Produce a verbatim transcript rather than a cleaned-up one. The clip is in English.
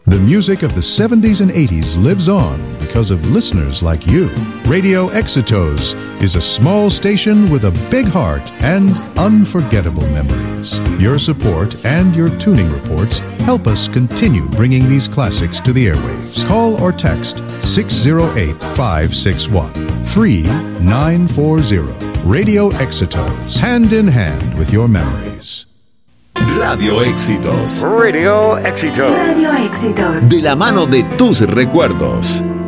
The music of the seventies and eighties lives on because of listeners like you. Radio Exitos is a small station with a big heart and unforgettable memories. Your support and your tuning reports help us continue bringing these classics to the airwaves. Call or text six zero eight, five six one, three nine four zero. Radio Exitos, hand in hand with your memories. Radio Éxitos. Radio Éxitos. Radio Éxitos. De la mano de tus recuerdos.